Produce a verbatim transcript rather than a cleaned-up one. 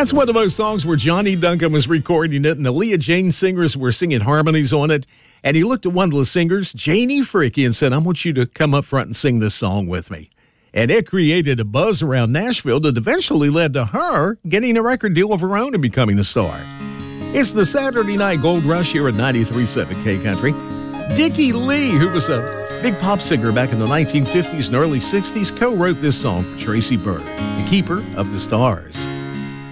That's one of those songs where Johnny Duncan was recording it and the Leah Jane singers were singing harmonies on it. And he looked at one of the singers, Janie Fricke, and said, I want you to come up front and sing this song with me. And it created a buzz around Nashville that eventually led to her getting a record deal of her own and becoming a star. It's the Saturday Night Gold Rush here at ninety-three point seven K Country. Dickie Lee, who was a big pop singer back in the nineteen fifties and early sixties, co-wrote this song for Tracy Byrd, the Keeper of the Stars.